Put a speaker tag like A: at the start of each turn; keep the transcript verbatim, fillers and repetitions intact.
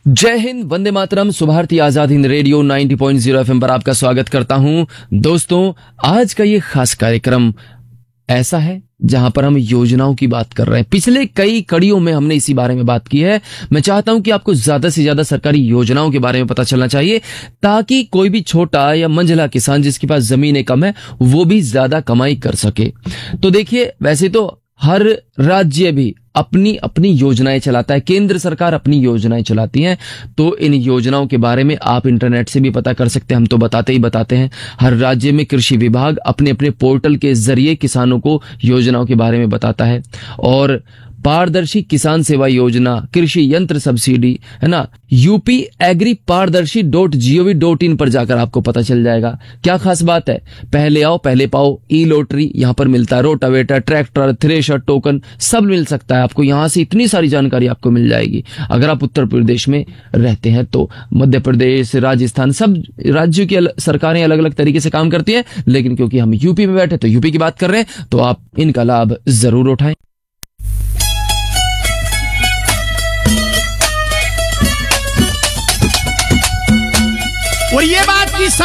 A: जय हिंद, वंदे मातरम, सुभारती आजाद हिंद रेडियो नब्बे पॉइंट शून्य एफएम पर आपका स्वागत करता हूं। दोस्तों, आज का ये खास कार्यक्रम ऐसा है जहां पर हम योजनाओं की बात कर रहे हैं। पिछले कई कड़ियों में हमने इसी बारे में बात की है। मैं चाहता हूं कि आपको ज्यादा से ज्यादा सरकारी योजनाओं के बारे में पता चलना चाहिए, ताकि कोई भी छोटा या मंझला किसान जिसके पास जमीनें कम है वो भी ज्यादा कमाई कर सके। तो देखिए, वैसे तो हर राज्य भी अपनी अपनी योजनाएं चलाता है, केंद्र सरकार अपनी योजनाएं चलाती हैं। तो इन योजनाओं के बारे में आप इंटरनेट से भी पता कर सकते हैं, हम तो बताते ही बताते हैं। हर राज्य में कृषि विभाग अपने अपने पोर्टल के जरिए किसानों को योजनाओं के बारे में बताता है। और पारदर्शी किसान सेवा योजना, कृषि यंत्र सब्सिडी, है ना, यूपी एग्री पारदर्शी डॉट जीओवी डॉट इन पर जाकर आपको पता चल जाएगा। क्या खास बात है, पहले आओ पहले पाओ, ई लॉटरी यहां पर मिलता है। रोटावेटर, ट्रैक्टर, थ्रेशर, टोकन सब मिल सकता है आपको। यहां से इतनी सारी जानकारी आपको मिल जाएगी। अगर आप उत्तर प्रदेश में रहते हैं तो मध्य प्रदेश, राजस्थान, सब राज्यों की सरकारें अलग अलग तरीके से काम करती हैं, लेकिन क्योंकि हम यूपी में बैठे तो यूपी की बात कर रहे हैं, तो आप इनका लाभ जरूर उठाएं।
B: और ये बात की